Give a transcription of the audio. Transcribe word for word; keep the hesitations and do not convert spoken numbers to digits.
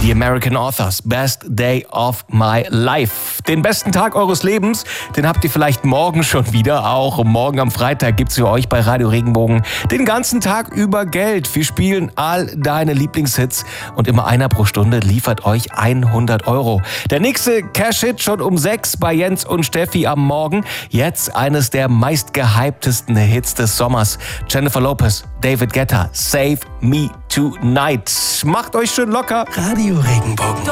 The American Authors, Best Day of My Life. Den besten Tag eures Lebens, den habt ihr vielleicht morgen schon wieder. Auch morgen am Freitag gibt's für euch bei Radio Regenbogen den ganzen Tag über Geld. Wir spielen all deine Lieblingshits und immer einer pro Stunde liefert euch hundert Euro. Der nächste Cash-Hit schon um sechs bei Jens und Steffi am Morgen. Jetzt eines der meistgehyptesten Hits des Sommers. Jennifer Lopez, David Guetta, Save Me Tonight. Macht euch schön locker. Radio Regenbogen.